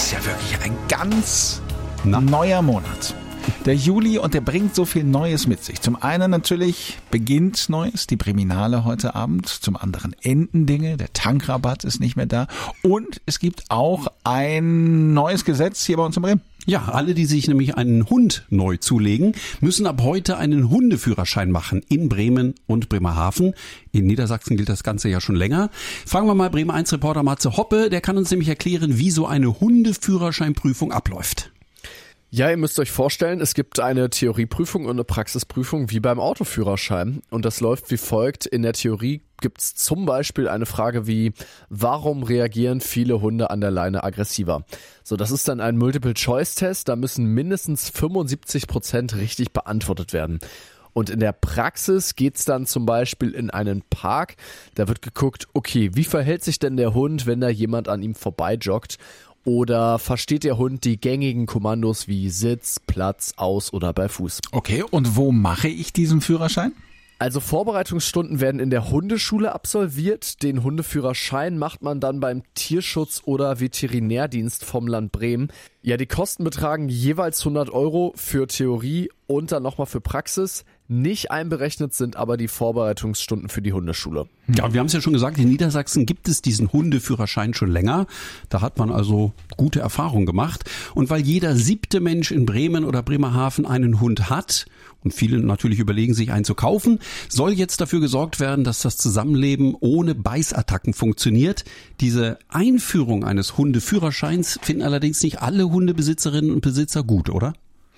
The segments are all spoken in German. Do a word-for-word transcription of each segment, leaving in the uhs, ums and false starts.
ist ja wirklich ein ganz Na? neuer Monat. Der Juli, und der bringt so viel Neues mit sich. Zum einen natürlich beginnt Neues, die Priminale heute Abend. Zum anderen enden Dinge, der Tankrabatt ist nicht mehr da. Und es gibt auch ein neues Gesetz hier bei uns in Bremen. Ja, alle, die sich nämlich einen Hund neu zulegen, müssen ab heute einen Hundeführerschein machen in Bremen und Bremerhaven. In Niedersachsen gilt das Ganze ja schon länger. Fragen wir mal Bremen eins Reporter Matze Hoppe, der kann uns nämlich erklären, wie so eine Hundeführerscheinprüfung abläuft. Ja, ihr müsst euch vorstellen, es gibt eine Theorieprüfung und eine Praxisprüfung wie beim Autoführerschein. Und das läuft wie folgt. In der Theorie gibt es zum Beispiel eine Frage wie, warum reagieren viele Hunde an der Leine aggressiver? So, das ist dann ein Multiple-Choice-Test. Da müssen mindestens fünfundsiebzig Prozent richtig beantwortet werden. Und in der Praxis geht's dann zum Beispiel in einen Park. Da wird geguckt, okay, wie verhält sich denn der Hund, wenn da jemand an ihm vorbeijoggt? Oder versteht der Hund die gängigen Kommandos wie Sitz, Platz, Aus oder bei Fuß? Okay, und wo mache ich diesen Führerschein? Also Vorbereitungsstunden werden in der Hundeschule absolviert. Den Hundeführerschein macht man dann beim Tierschutz- oder Veterinärdienst vom Land Bremen. Ja, die Kosten betragen jeweils hundert Euro für Theorie und dann nochmal für Praxis. Nicht einberechnet sind aber die Vorbereitungsstunden für die Hundeschule. Ja, wir haben es ja schon gesagt, in Niedersachsen gibt es diesen Hundeführerschein schon länger. Da hat man also gute Erfahrungen gemacht. Und weil jeder siebte Mensch in Bremen oder Bremerhaven einen Hund hat und viele natürlich überlegen, sich einen zu kaufen, soll jetzt dafür gesorgt werden, dass das Zusammenleben ohne Beißattacken funktioniert. Diese Einführung eines Hundeführerscheins finden allerdings nicht alle Hundebesitzerinnen und Besitzer gut, oder?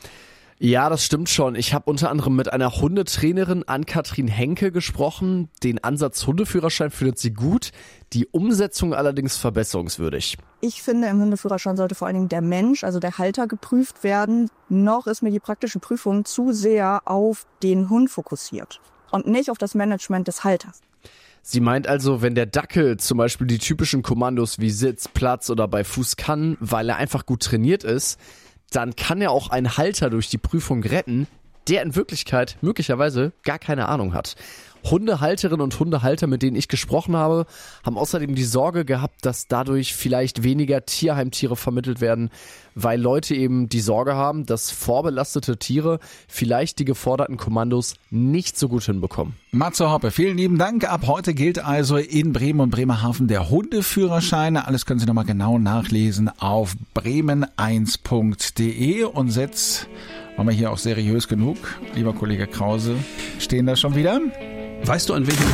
Ja, das stimmt schon. Ich habe unter anderem mit einer Hundetrainerin, Ann-Kathrin Henke, gesprochen. Den Ansatz Hundeführerschein findet sie gut, die Umsetzung allerdings verbesserungswürdig. Ich finde, im Hundeführerschein sollte vor allen Dingen der Mensch, also der Halter, geprüft werden. Noch ist mir die praktische Prüfung zu sehr auf den Hund fokussiert und nicht auf das Management des Halters. Sie meint also, wenn der Dackel zum Beispiel die typischen Kommandos wie Sitz, Platz oder bei Fuß kann, weil er einfach gut trainiert ist, dann kann er auch einen Halter durch die Prüfung retten, der in Wirklichkeit möglicherweise gar keine Ahnung hat. Hundehalterinnen und Hundehalter, mit denen ich gesprochen habe, haben außerdem die Sorge gehabt, dass dadurch vielleicht weniger Tierheimtiere vermittelt werden, weil Leute eben die Sorge haben, dass vorbelastete Tiere vielleicht die geforderten Kommandos nicht so gut hinbekommen. Matze Hoppe, vielen lieben Dank. Ab heute gilt also in Bremen und Bremerhaven der Hundeführerschein. Alles können Sie nochmal genau nachlesen auf bremen eins punkt de. Und jetzt waren wir hier auch seriös genug. Lieber Kollege Krause, stehen da schon wieder? Weißt du, an welchem...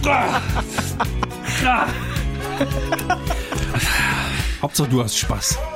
Hauptsache, du hast Spaß.